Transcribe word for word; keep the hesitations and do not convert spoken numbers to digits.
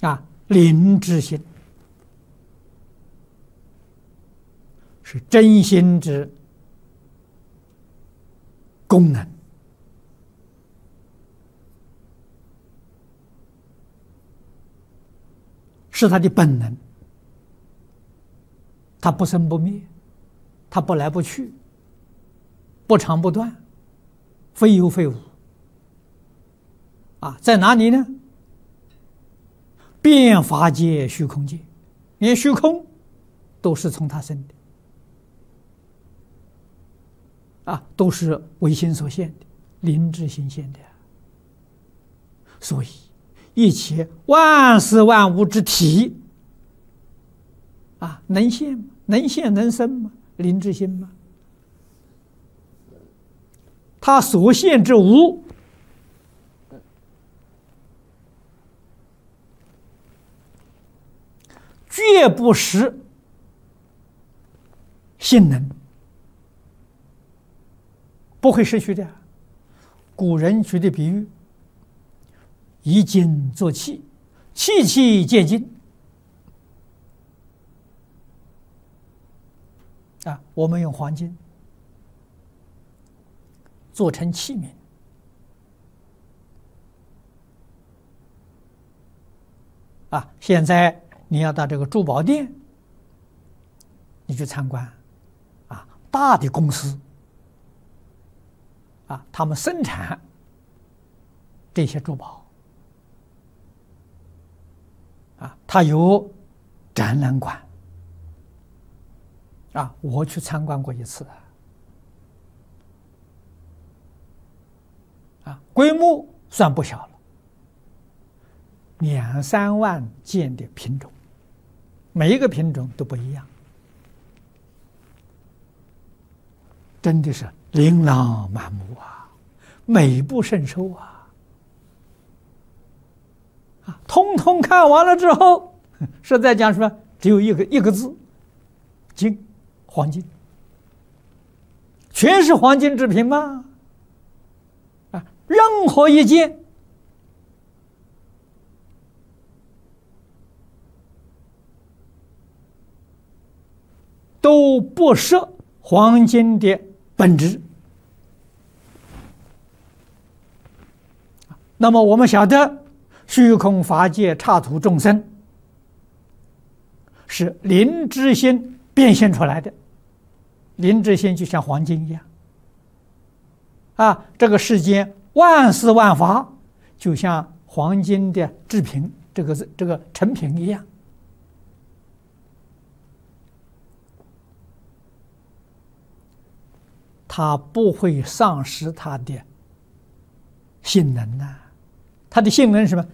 啊，灵之心是真心之功能，是它的本能，它不生不灭，它不来不去，不长不断，非有非无。啊，在哪里呢？遍法界虚空界，连虚空都是从它生的，啊，都是唯心所现的，灵之心现的。所以，一切万事万物之体，啊，能现吗？能现能生吗？灵之心吗？它所现之无，绝不失性能，不会失去的。古人举的比喻，以金作器，器器皆金。啊，我们用黄金做成器皿，啊，现在你要到这个珠宝店，你去参观，啊，大的公司，啊，他们生产这些珠宝，啊，它有展览馆，啊，我去参观过一次，啊，规模算不小了，两三万件的品种，每一个品种都不一样，真的是琳琅满目啊，美不胜收啊！啊，通通看完了之后，实在讲什么，只有一个一个字：金，黄金。全是黄金制品吗？啊，任何一件都不失黄金的本质。那么我们晓得，虚空法界刹土众生是灵之心变现出来的，灵之心就像黄金一样。啊，这个世间万事万法就像黄金的制品，这个这个成品一样。它不会丧失它的性能呐、啊，它的性能是什么？